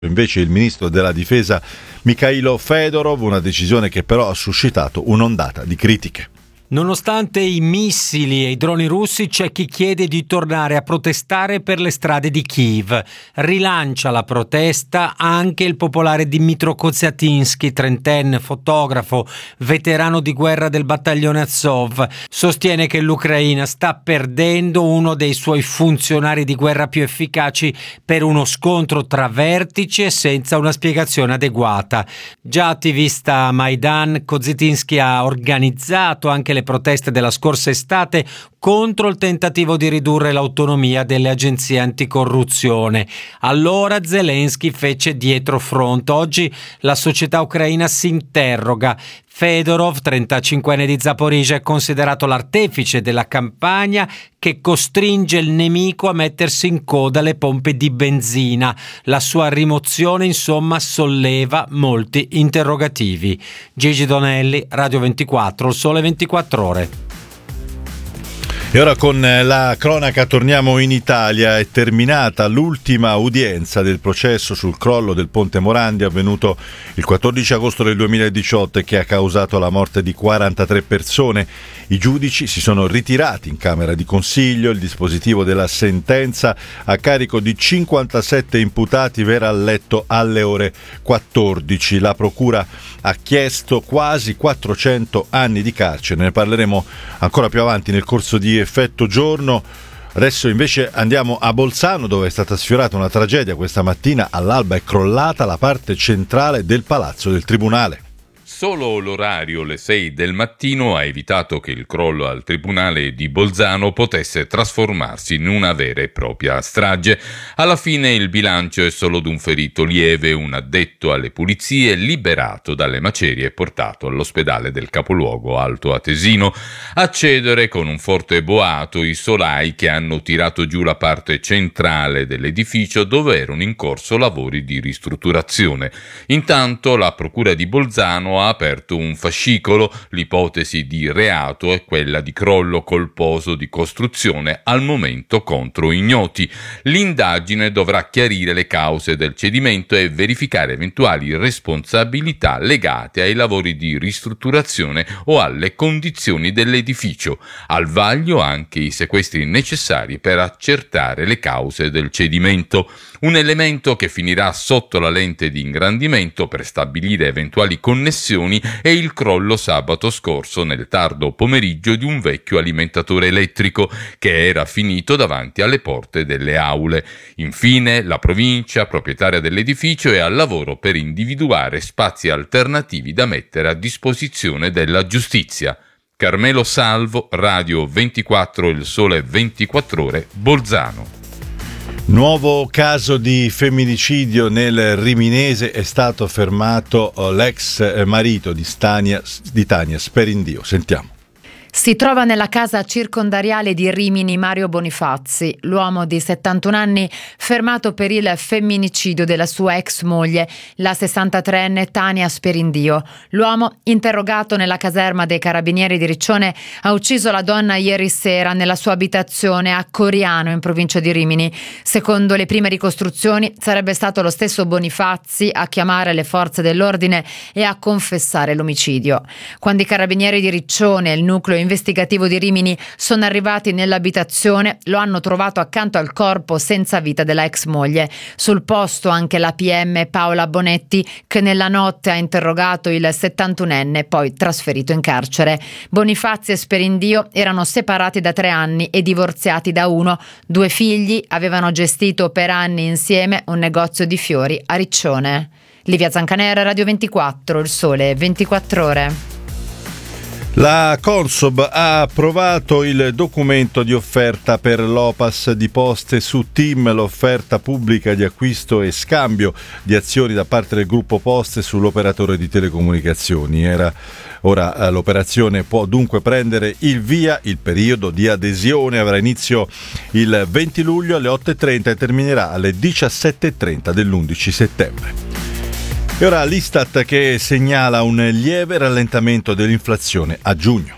Invece il ministro della difesa Mikhailo Fedorov, una decisione che però ha suscitato un'ondata di critiche. Nonostante i missili e i droni russi, c'è chi chiede di tornare a protestare per le strade di Kiev. Rilancia la protesta anche il popolare Dmytro Koziatinskij, trentenne, fotografo, veterano di guerra del battaglione Azov. Sostiene che l'Ucraina sta perdendo uno dei suoi funzionari di guerra più efficaci per uno scontro tra vertici e senza una spiegazione adeguata. Già attivista Maidan, Koziatinskij ha organizzato anche le proteste della scorsa estate contro il tentativo di ridurre l'autonomia delle agenzie anticorruzione. Allora Zelensky fece dietrofront. Oggi la società ucraina si interroga. Fedorov, 35enne di Zaporizhzhia, è considerato l'artefice della campagna che costringe il nemico a mettersi in coda alle pompe di benzina. La sua rimozione, insomma, solleva molti interrogativi. Gigi Donelli, Radio 24, Il Sole 24 Ore. E ora con la cronaca torniamo in Italia. È terminata l'ultima udienza del processo sul crollo del ponte Morandi avvenuto il 14 agosto del 2018 e che ha causato la morte di 43 persone. I giudici si sono ritirati in Camera di Consiglio. Il dispositivo della sentenza a carico di 57 imputati verrà letto alle ore 14. La procura ha chiesto quasi 400 anni di carcere. Ne parleremo ancora più avanti nel corso di Effetto Giorno. Adesso invece andiamo a Bolzano, dove è stata sfiorata una tragedia. Questa mattina all'alba è crollata la parte centrale del palazzo del Tribunale. Solo l'orario, le 6 del mattino, ha evitato che il crollo al Tribunale di Bolzano potesse trasformarsi in una vera e propria strage. Alla fine il bilancio è solo di un ferito lieve, un addetto alle pulizie liberato dalle macerie e portato all'ospedale del capoluogo Alto Atesino. A cedere con un forte boato i solai che hanno tirato giù la parte centrale dell'edificio dove erano in corso lavori di ristrutturazione. Intanto la Procura di Bolzano ha aperto un fascicolo. L'ipotesi di reato è quella di crollo colposo di costruzione, al momento contro ignoti. L'indagine dovrà chiarire le cause del cedimento e verificare eventuali responsabilità legate ai lavori di ristrutturazione o alle condizioni dell'edificio. Al vaglio anche i sequestri necessari per accertare le cause del cedimento. Un elemento che finirà sotto la lente di ingrandimento per stabilire eventuali connessioni è il crollo sabato scorso nel tardo pomeriggio di un vecchio alimentatore elettrico che era finito davanti alle porte delle aule. Infine, la provincia, proprietaria dell'edificio, è al lavoro per individuare spazi alternativi da mettere a disposizione della giustizia. Carmelo Salvo, Radio 24, Il Sole 24 Ore, Bolzano. Nuovo caso di femminicidio nel Riminese, è stato fermato l'ex marito di Tania Sperindio. Sentiamo. Si trova nella casa circondariale di Rimini Mario Bonifazzi, l'uomo di 71 anni fermato per il femminicidio della sua ex moglie, la 63enne Tania Sperindio. L'uomo, interrogato nella caserma dei Carabinieri di Riccione, ha ucciso la donna ieri sera nella sua abitazione a Coriano, in provincia di Rimini. Secondo le prime ricostruzioni, sarebbe stato lo stesso Bonifazzi a chiamare le forze dell'ordine e a confessare l'omicidio. Quando i Carabinieri di Riccione e il nucleo investigativo di Rimini sono arrivati nell'abitazione, lo hanno trovato accanto al corpo senza vita della ex moglie. Sul posto anche la PM Paola Bonetti, che nella notte ha interrogato il 71enne, poi trasferito in carcere. Bonifazzi e Sperindio erano separati da 3 anni e divorziati da 1. 2 figli, avevano gestito per anni insieme un negozio di fiori a Riccione. Livia Zancanera, Radio 24, Il Sole 24 Ore. La Consob ha approvato il documento di offerta per l'Opas di Poste su TIM, l'offerta pubblica di acquisto e scambio di azioni da parte del gruppo Poste sull'operatore di telecomunicazioni. Ora l'operazione può dunque prendere il via. Il periodo di adesione avrà inizio il 20 luglio alle 8:30 e terminerà alle 17:30 dell'11 settembre. E ora l'Istat che segnala un lieve rallentamento dell'inflazione a giugno.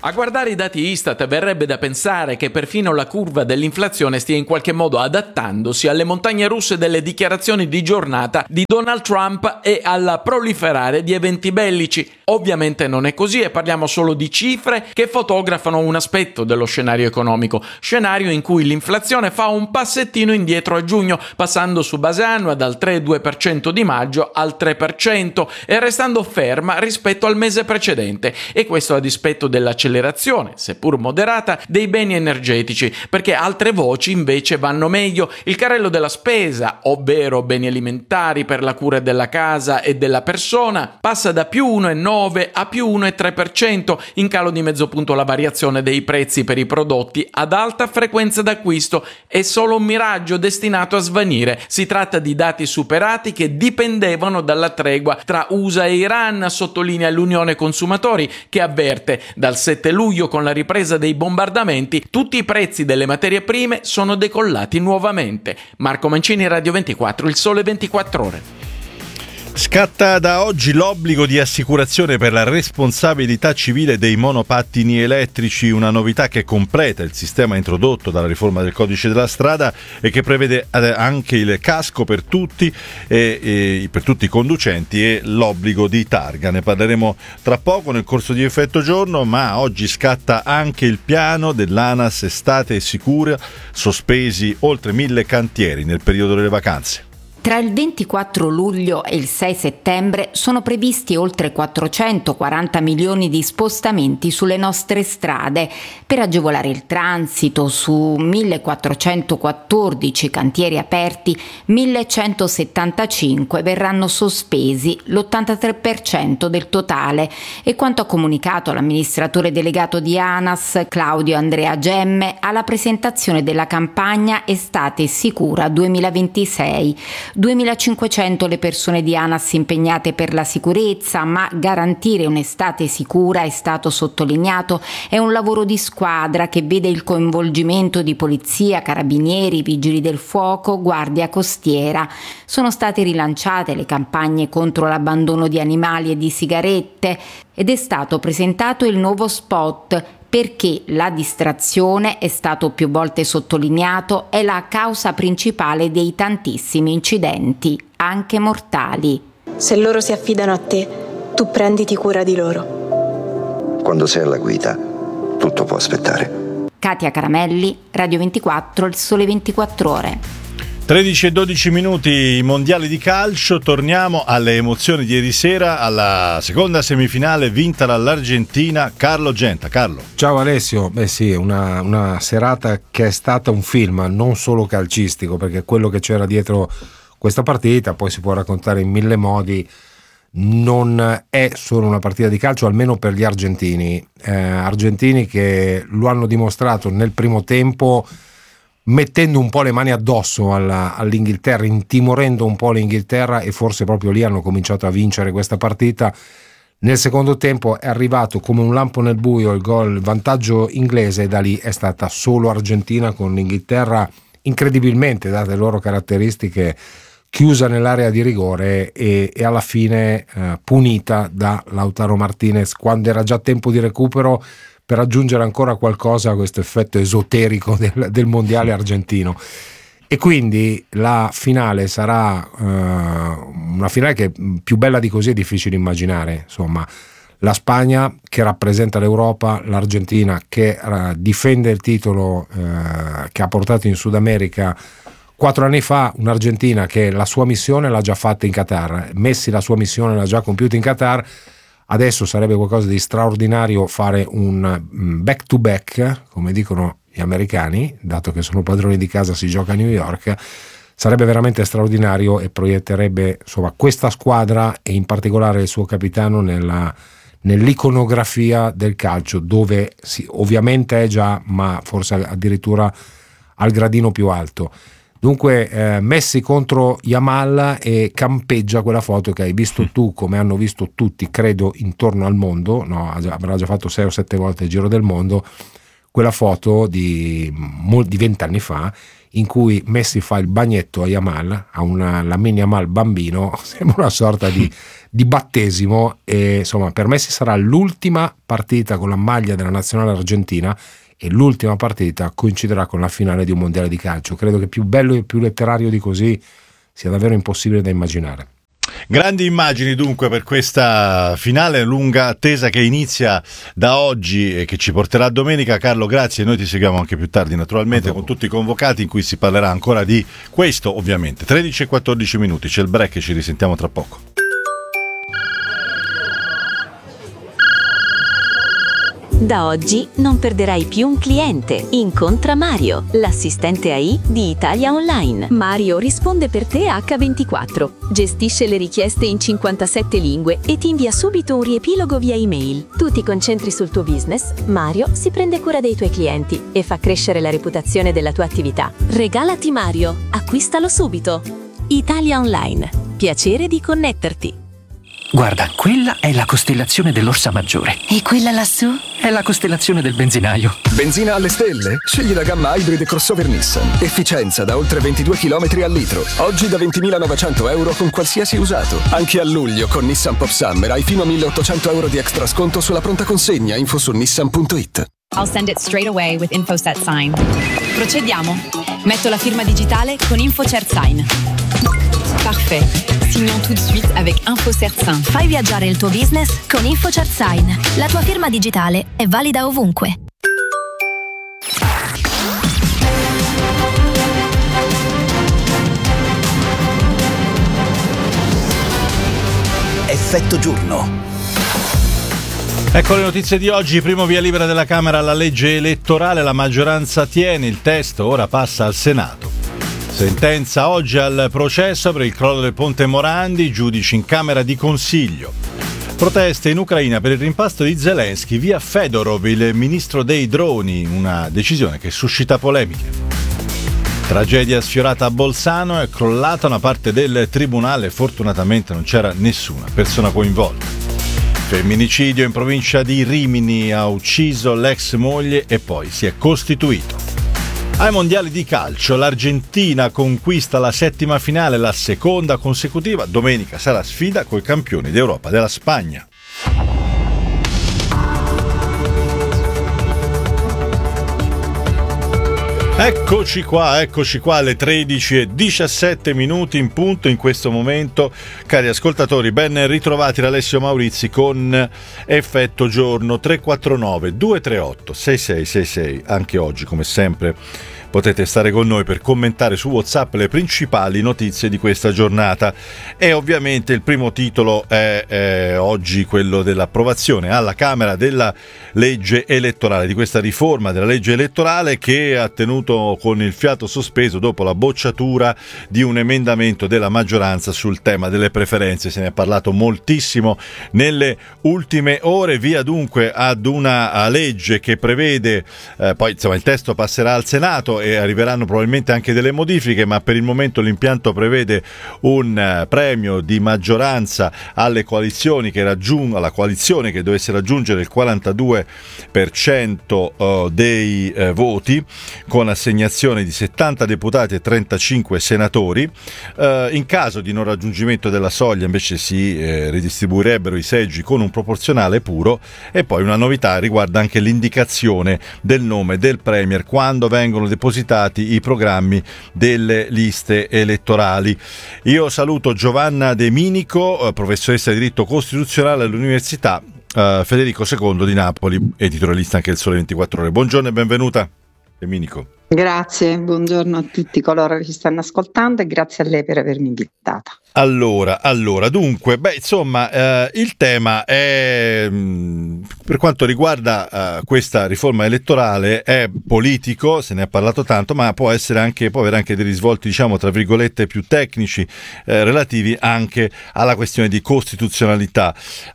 A guardare i dati Istat verrebbe da pensare che perfino la curva dell'inflazione stia in qualche modo adattandosi alle montagne russe delle dichiarazioni di giornata di Donald Trump e al proliferare di eventi bellici. Ovviamente non è così e parliamo solo di cifre che fotografano un aspetto dello scenario economico, scenario in cui l'inflazione fa un passettino indietro a giugno, passando su base annua dal 3,2% di maggio al 3% e restando ferma rispetto al mese precedente, e questo a dispetto dell'accelerazione, seppur moderata, dei beni energetici, perché altre voci invece vanno meglio. Il carrello della spesa, ovvero beni alimentari per la cura della casa e della persona, passa da più 1,9 a più 1,3%, in calo di mezzo punto la variazione dei prezzi per i prodotti ad alta frequenza d'acquisto. È solo un miraggio destinato a svanire. Si tratta di dati superati che dipendevano dalla tregua tra USA e Iran, sottolinea l'Unione Consumatori, che avverte: dal 7 luglio, con la ripresa dei bombardamenti, tutti i prezzi delle materie prime sono decollati nuovamente. Marco Mancini, Radio 24, Il Sole 24 Ore. Scatta da oggi l'obbligo di assicurazione per la responsabilità civile dei monopattini elettrici, una novità che completa il sistema introdotto dalla riforma del codice della strada e che prevede anche il casco per tutti e per tutti i conducenti e l'obbligo di targa. Ne parleremo tra poco nel corso di Effetto Giorno, ma oggi scatta anche il piano dell'ANAS Estate Sicura, sospesi oltre 1000 cantieri nel periodo delle vacanze. Tra il 24 luglio e il 6 settembre sono previsti oltre 440 milioni di spostamenti sulle nostre strade per agevolare il transito. Su 1414 cantieri aperti, 1175 verranno sospesi, l'83% del totale. E quanto ha comunicato l'amministratore delegato di ANAS, Claudio Andrea Gemme, alla presentazione della campagna Estate Sicura 2026. 2500 le persone di ANAS impegnate per la sicurezza, ma garantire un'estate sicura, è stato sottolineato, è un lavoro di squadra che vede il coinvolgimento di polizia, carabinieri, vigili del fuoco, guardia costiera. Sono state rilanciate le campagne contro l'abbandono di animali e di sigarette ed è stato presentato il nuovo spot, perché la distrazione, è stato più volte sottolineato, è la causa principale dei tantissimi incidenti, anche mortali. Se loro si affidano a te, tu prenditi cura di loro. Quando sei alla guida, tutto può aspettare. Katia Caramelli, Radio 24, Il Sole 24 Ore. 13 e 12 minuti, i mondiali di calcio. Torniamo alle emozioni di ieri sera, alla seconda semifinale vinta dall'Argentina. Carlo Genta. Carlo. Ciao Alessio. Beh sì, una serata che è stata un film, non solo calcistico, perché quello che c'era dietro questa partita poi si può raccontare in mille modi. Non è solo una partita di calcio, almeno per gli argentini che lo hanno dimostrato nel primo tempo, mettendo un po' le mani addosso all'Inghilterra, intimorendo un po' l'Inghilterra, e forse proprio lì hanno cominciato a vincere questa partita. Nel secondo tempo è arrivato come un lampo nel buio il vantaggio inglese, e da lì è stata solo Argentina, con l'Inghilterra incredibilmente, date le loro caratteristiche, chiusa nell'area di rigore e alla fine punita da Lautaro Martinez quando era già tempo di recupero, per aggiungere ancora qualcosa a questo effetto esoterico del mondiale argentino. E quindi la finale sarà una finale che più bella di così è difficile immaginare. Insomma, la Spagna che rappresenta l'Europa, l'Argentina che difende il titolo che ha portato in Sud America 4 anni fa, un'Argentina che la sua missione l'ha già fatta in Qatar, Messi la sua missione l'ha già compiuta in Qatar. Adesso sarebbe qualcosa di straordinario fare un back to back, come dicono gli americani, dato che sono padroni di casa, si gioca a New York. Sarebbe veramente straordinario e proietterebbe, insomma, questa squadra e in particolare il suo capitano nell'iconografia del calcio, dove ovviamente è già, ma forse addirittura al gradino più alto. Dunque Messi contro Yamal, e campeggia quella foto che hai visto tu, come hanno visto tutti, credo, intorno al mondo, no? Avrà già fatto 6 o 7 volte il giro del mondo, quella foto di 20 anni fa, in cui Messi fa il bagnetto a Yamal, a Lamine Yamal bambino, sembra una sorta di battesimo, e insomma per Messi sarà l'ultima partita con la maglia della nazionale argentina, e l'ultima partita coinciderà con la finale di un mondiale di calcio. Credo che più bello e più letterario di così sia davvero impossibile da immaginare. Grandi immagini dunque per questa finale lunga attesa che inizia da oggi e che ci porterà domenica. Carlo, grazie, noi ti seguiamo anche più tardi naturalmente con tutti i convocati, in cui si parlerà ancora di questo ovviamente. 13 e 14 minuti, c'è il break e ci risentiamo tra poco. Da oggi non perderai più un cliente. Incontra Mario, l'assistente AI di Italia Online. Mario risponde per te H24, gestisce le richieste in 57 lingue e ti invia subito un riepilogo via email. Tu ti concentri sul tuo business, Mario si prende cura dei tuoi clienti e fa crescere la reputazione della tua attività. Regalati Mario, acquistalo subito. Italia Online, piacere di connetterti. Guarda, quella è la costellazione dell'Orsa Maggiore. E quella lassù? È la costellazione del benzinaio. Benzina alle stelle? Scegli la gamma hybrid crossover Nissan. Efficienza da oltre 22 km al litro. Oggi da 20.900 euro con qualsiasi usato. Anche a luglio con Nissan Pop Summer hai fino a 1.800 euro di extra sconto sulla pronta consegna. Info su nissan.it. I'll send it straight away with InfoSet Sign. Procediamo. Metto la firma digitale con InfoCert Sign. Parfait. Signons tout de suite avec InfoCert Sign. Fai viaggiare il tuo business con InfoCert Sign. La tua firma digitale è valida ovunque. Effetto giorno. Ecco le notizie di oggi. Primo via libera della Camera alla legge elettorale, la maggioranza tiene il testo, ora passa al Senato. Sentenza oggi al processo per il crollo del ponte Morandi, giudici in Camera di Consiglio. Proteste in Ucraina per il rimpasto di Zelensky via Fedorov, il ministro dei droni, una decisione che suscita polemiche. Tragedia sfiorata a Bolzano, è crollata una parte del tribunale, fortunatamente non c'era nessuna persona coinvolta. Femminicidio in provincia di Rimini, ha ucciso l'ex moglie e poi si è costituito. Ai mondiali di calcio l'Argentina conquista la 7ª finale, la seconda consecutiva. Domenica sarà sfida coi campioni d'Europa della Spagna. Eccoci qua, alle 13:17 in punto in questo momento. Cari ascoltatori, ben ritrovati da Alessio Maurizi con Effetto Giorno. 349 238 6666. Anche oggi, come sempre, potete stare con noi per commentare su WhatsApp le principali notizie di questa giornata. E ovviamente il primo titolo è oggi quello dell'approvazione alla Camera della legge elettorale, di questa riforma della legge elettorale che ha tenuto con il fiato sospeso dopo la bocciatura di un emendamento della maggioranza sul tema delle preferenze. Se ne è parlato moltissimo nelle ultime ore, via dunque ad una legge che prevede, poi insomma il testo passerà al Senato e arriveranno probabilmente anche delle modifiche, ma per il momento l'impianto prevede un premio di maggioranza alle coalizioni alla coalizione che dovesse raggiungere il 42% dei voti, con assegnazione di 70 deputati e 35 senatori. In caso di non raggiungimento della soglia invece si ridistribuirebbero i seggi con un proporzionale puro. E poi una novità riguarda anche l'indicazione del nome del premier quando vengono depositati i programmi delle liste elettorali. Io saluto Giovanna De Minico, professoressa di diritto costituzionale all'Università Federico II di Napoli, editorialista anche del Sole 24 Ore. Buongiorno e benvenuta, De Minico. Grazie, buongiorno a tutti coloro che ci stanno ascoltando e grazie a lei per avermi invitata. Allora, dunque, insomma, il tema è, per quanto riguarda questa riforma elettorale, è politico, se ne è parlato tanto, ma può avere anche dei risvolti, diciamo, tra virgolette, più tecnici, relativi anche alla questione di costituzionalità.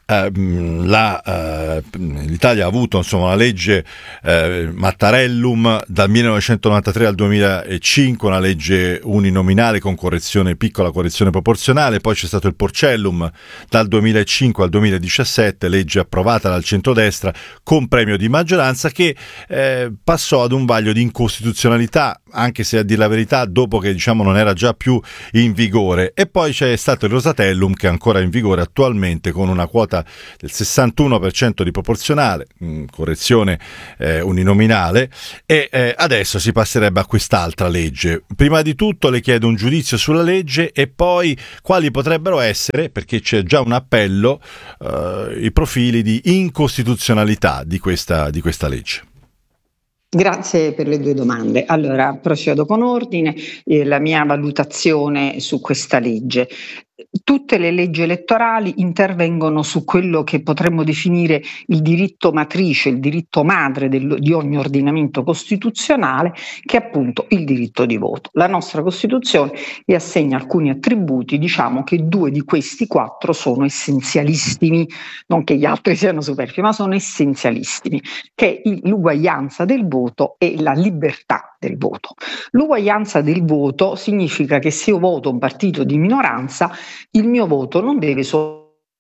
L'Italia ha avuto, insomma, una legge Mattarellum dal 1993 al 2005, una legge uninominale con piccola correzione proporzionale, proporzionale, poi c'è stato il Porcellum dal 2005 al 2017, legge approvata dal centrodestra con premio di maggioranza, che passò ad un vaglio di incostituzionalità, anche se a dire la verità dopo che non era già più in vigore. E poi c'è stato il Rosatellum, che è ancora in vigore attualmente con una quota del 61% di proporzionale, correzione uninominale, e adesso si passerebbe a quest'altra legge. Prima di tutto le chiedo un giudizio sulla legge e poi quali potrebbero essere, perché c'è già un appello, i profili di incostituzionalità di questa legge. Grazie per le due domande. Allora, procedo con ordine. La mia valutazione su questa legge. Tutte le leggi elettorali intervengono su quello che potremmo definire il diritto matrice, il diritto madre di ogni ordinamento costituzionale, che è appunto il diritto di voto. La nostra Costituzione gli assegna alcuni attributi, diciamo che 2 di questi 4 sono essenzialissimi, non che gli altri siano superflui, ma sono essenzialissimi, che è l'uguaglianza del voto e la libertà del voto. L'uguaglianza del voto significa che se io voto un partito di minoranza, il mio voto non deve solo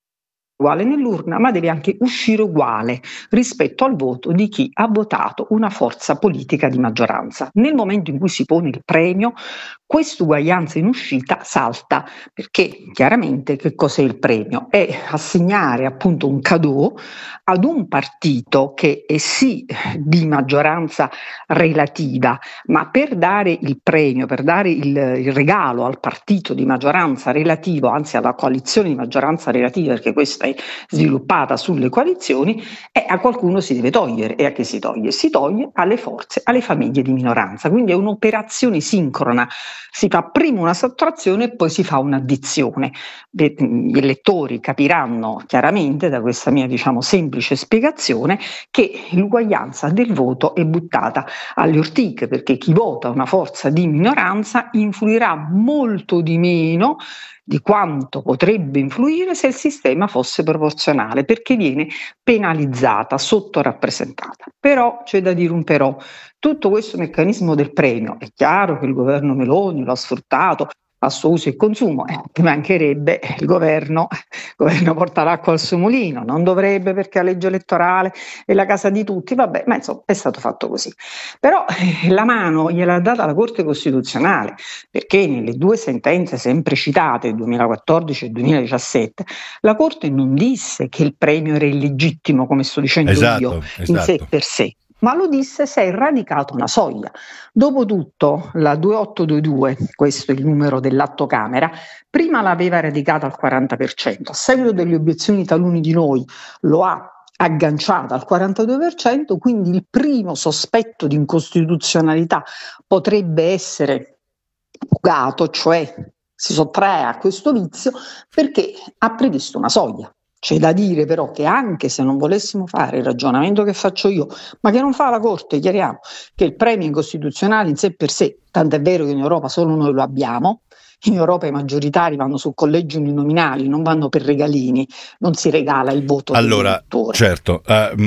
uguale nell'urna, ma deve anche uscire uguale rispetto al voto di chi ha votato una forza politica di maggioranza. Nel momento in cui si pone il premio, quest'uguaglianza in uscita salta, perché chiaramente che cos'è il premio? È assegnare appunto un cadeau ad un partito che è sì di maggioranza relativa, ma per dare il premio, per dare il regalo al partito di maggioranza relativo, anzi alla coalizione di maggioranza relativa, perché questa è sviluppata sulle coalizioni, e a qualcuno si deve togliere. E a chi si toglie? Si toglie alle forze, alle famiglie di minoranza. Quindi è un'operazione sincrona. Si fa prima una sottrazione e poi si fa un'addizione. Gli elettori capiranno chiaramente da questa mia semplice spiegazione che l'uguaglianza del voto è buttata alle ortiche, perché chi vota una forza di minoranza influirà molto di meno di quanto potrebbe influire se il sistema fosse proporzionale, perché viene penalizzata, sottorappresentata. Però c'è da dire un però. Tutto questo meccanismo del premio è chiaro che il governo Meloni lo ha sfruttato a suo uso e consumo, che mancherebbe, il governo porta l'acqua al suo mulino, non dovrebbe, perché la legge elettorale è la casa di tutti, vabbè, ma insomma è stato fatto così. Però la mano gliel'ha data la Corte Costituzionale, perché nelle 2 sentenze sempre citate, il 2014 e il 2017, la Corte non disse che il premio era illegittimo, come sto dicendo io, in sé per sé, ma lo disse se è radicata una soglia. Dopotutto la 2822, questo è il numero dell'atto Camera, prima l'aveva radicata al 40%, a seguito delle obiezioni di taluni di noi lo ha agganciata al 42%, quindi il primo sospetto di incostituzionalità potrebbe essere fugato, cioè si sottrae a questo vizio perché ha previsto una soglia. C'è da dire però che anche se non volessimo fare il ragionamento che faccio io, ma che non fa la Corte, chiariamo che il premio incostituzionale in sé per sé, tant'è vero che in Europa solo noi lo abbiamo, in Europa i maggioritari vanno su collegi uninominali, non vanno per regalini, non si regala il voto dell'elettore. Certo,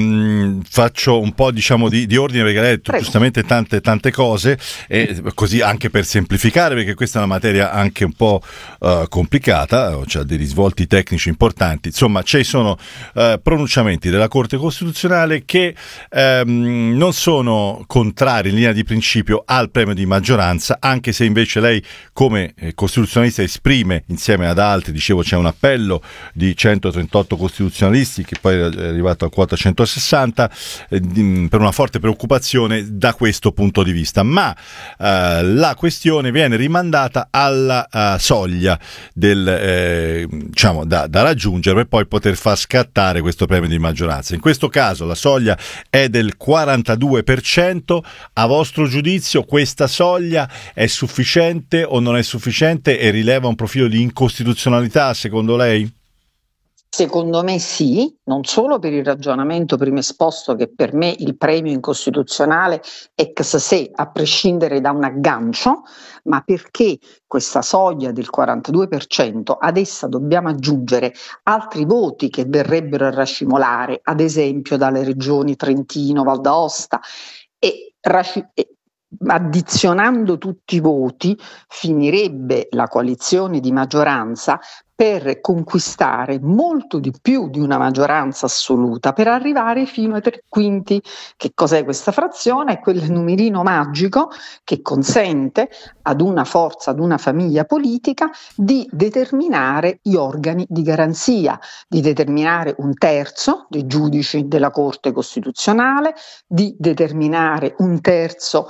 faccio un po' di ordine, perché lei ha detto giustamente tante cose, e così anche per semplificare, perché questa è una materia anche un po' complicata, c'ha dei risvolti tecnici importanti. Insomma, ci sono pronunciamenti della Corte Costituzionale che non sono contrari in linea di principio al premio di maggioranza, anche se invece lei come costituzionalista esprime, insieme ad altri, dicevo c'è un appello di 138 costituzionalisti che poi è arrivato a quota 160, per una forte preoccupazione da questo punto di vista, ma la questione viene rimandata alla soglia da raggiungere per poi poter far scattare questo premio di maggioranza. In questo caso la soglia è del 42%. A vostro giudizio questa soglia è sufficiente o non è sufficiente e rileva un profilo di incostituzionalità, secondo lei? Secondo me sì, non solo per il ragionamento prima esposto, che per me il premio incostituzionale ex se, a prescindere da un aggancio, ma perché questa soglia del 42%, ad essa dobbiamo aggiungere altri voti che verrebbero a racimolare, ad esempio dalle regioni Trentino, Val d'Aosta, e addizionando tutti i voti finirebbe la coalizione di maggioranza per conquistare molto di più di una maggioranza assoluta, per arrivare fino ai 3/5. Che cos'è questa frazione? È quel numerino magico che consente ad una forza, ad una famiglia politica di determinare gli organi di garanzia, di determinare 1/3 dei giudici della Corte Costituzionale, di determinare 1/3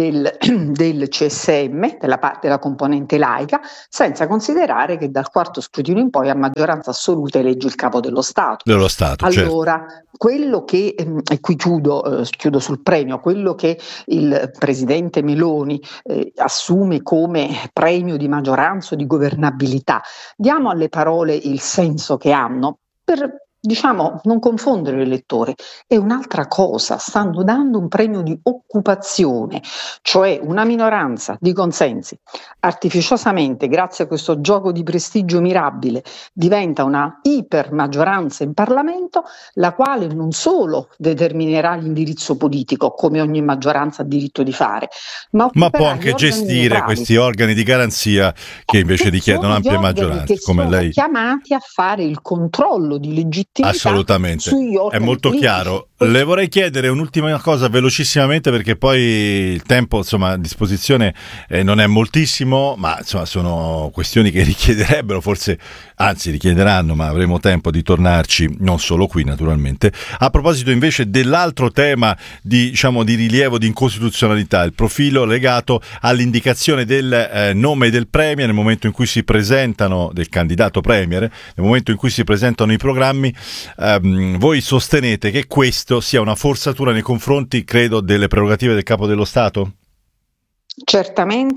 del CSM, della componente laica, senza considerare che dal quarto scrutinio in poi a maggioranza assoluta elegge il capo dello Stato. Allora, quello che, e qui chiudo sul premio, quello che il presidente Meloni assume come premio di maggioranza o di governabilità, diamo alle parole il senso che hanno per non confondere l'elettore. È un'altra cosa, stanno dando un premio di occupazione, cioè una minoranza di consensi artificiosamente, grazie a questo gioco di prestigio mirabile, diventa una iper maggioranza in Parlamento, la quale non solo determinerà l'indirizzo politico, come ogni maggioranza ha diritto di fare, ma può anche gestire questi organi di garanzia che invece richiedono ampie maggioranze, come lei. Chiamati a fare il controllo di legittimità. Assolutamente, è molto chiaro. Le vorrei chiedere un'ultima cosa velocissimamente, perché poi il tempo a disposizione non è moltissimo, ma sono questioni che richiederebbero richiederanno, ma avremo tempo di tornarci, non solo qui naturalmente. A proposito invece dell'altro tema di rilievo di incostituzionalità, il profilo legato all'indicazione del nome del premier nel momento in cui si presentano, del candidato premier, nel momento in cui si presentano i programmi. Voi sostenete che questo sia una forzatura nei confronti, credo, delle prerogative del Capo dello Stato? Certamente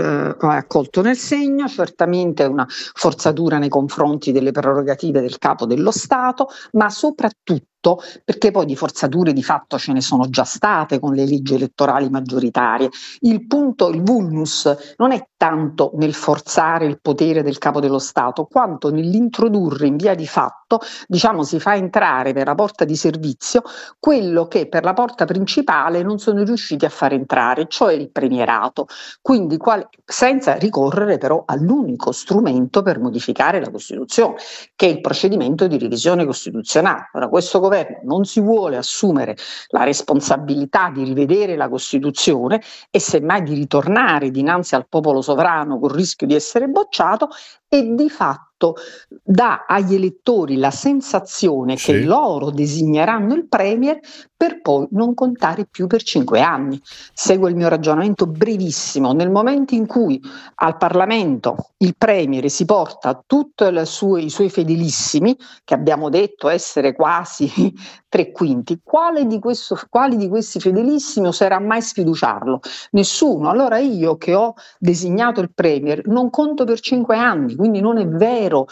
è colto nel segno, certamente è una forzatura nei confronti delle prerogative del Capo dello Stato, ma soprattutto perché poi di forzature di fatto ce ne sono già state con le leggi elettorali maggioritarie. Il vulnus non è tanto nel forzare il potere del Capo dello Stato, quanto nell'introdurre in via di fatto, si fa entrare per la porta di servizio quello che per la porta principale non sono riusciti a far entrare, cioè il premierato, quindi senza ricorrere però all'unico strumento per modificare la Costituzione, che è il procedimento di revisione costituzionale. Ora, questo governo non si vuole assumere la responsabilità di rivedere la Costituzione e semmai di ritornare dinanzi al popolo sovrano col rischio di essere bocciato, e di fatto dà agli elettori la sensazione che loro designeranno il premier per poi non contare più per 5 anni. Seguo il mio ragionamento brevissimo: nel momento in cui al Parlamento il premier si porta tutti i suoi fedelissimi, che abbiamo detto essere quasi 3/5, quali di questi fedelissimi oserà mai sfiduciarlo? Nessuno. Allora io, che ho designato il premier, non conto per 5 anni, quindi non è vero.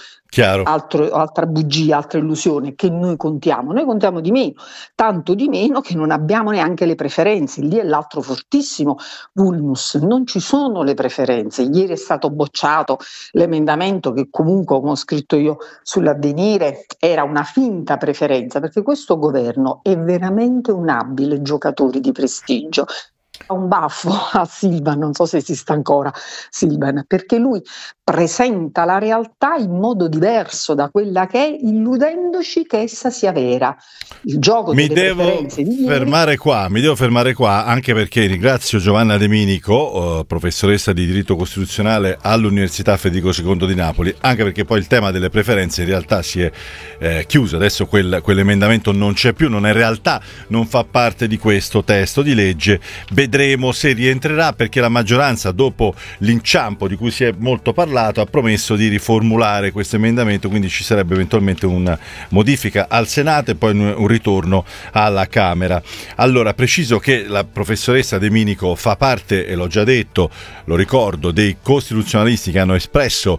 Altra bugia, altra illusione, che noi contiamo di meno, tanto di meno che non abbiamo neanche le preferenze. Lì è l'altro fortissimo vulnus, non ci sono le preferenze. Ieri è stato bocciato l'emendamento che comunque, come ho scritto io sull'Avvenire, era una finta preferenza, perché questo governo è veramente un abile giocatore di prestigio. Un baffo a Silvan, non so se esiste ancora Silvan, perché lui presenta la realtà in modo diverso da quella che è, illudendoci che essa sia vera. Il gioco mi devo fermare qua, anche perché ringrazio Giovanna De Minico, professoressa di diritto costituzionale all'Università Federico II di Napoli, anche perché poi il tema delle preferenze in realtà si è chiuso. Adesso quell'emendamento non c'è più, in realtà non fa parte di questo testo di legge. Vedremo se rientrerà, perché la maggioranza, dopo l'inciampo di cui si è molto parlato, ha promesso di riformulare questo emendamento, quindi ci sarebbe eventualmente una modifica al Senato e poi un ritorno alla Camera. Allora, preciso che la professoressa De Minico fa parte, e l'ho già detto, lo ricordo, dei costituzionalisti che hanno espresso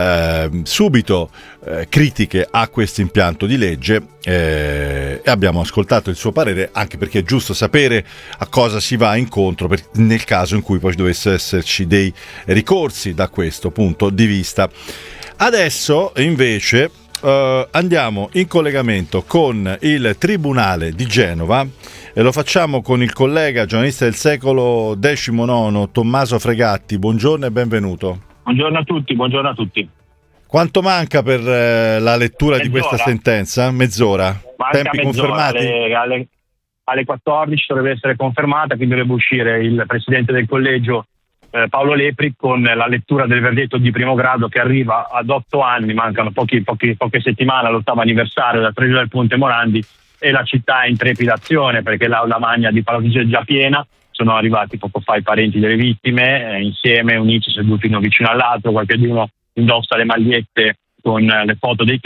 subito critiche a questo impianto di legge, e abbiamo ascoltato il suo parere, anche perché è giusto sapere a cosa si va incontro nel caso in cui poi dovesse esserci dei ricorsi da questo punto di vista. Adesso invece andiamo in collegamento con il Tribunale di Genova, e lo facciamo con il collega giornalista del secolo XIX Tommaso Fregatti. Buongiorno e benvenuto. Buongiorno a tutti. Quanto manca per la lettura di questa sentenza? Mezz'ora? Manca Tempi mezz'ora, confermati? alle 14 dovrebbe essere confermata, quindi dovrebbe uscire il presidente del collegio Paolo Lepri con la lettura del verdetto di primo grado che arriva ad 8 anni, mancano poche settimane all'8º anniversario della tragedia del Ponte Morandi e la città è in trepidazione perché l'aula magna di Palazzo è già piena. Sono arrivati poco fa i parenti delle vittime, insieme, uniti, seduti uno vicino all'altro, qualcuno indossa le magliette con le foto dei